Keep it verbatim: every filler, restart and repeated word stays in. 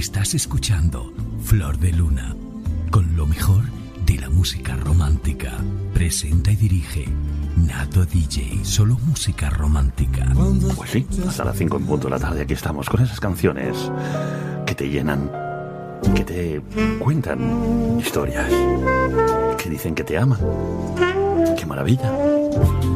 Estás escuchando Flor de Luna, con lo mejor de la música romántica. Presenta y dirige Nato D J, solo música romántica. Pues sí, hasta las cinco en punto de la tarde aquí estamos con esas canciones que te llenan, que te cuentan historias, que dicen que te aman. ¡Qué maravilla!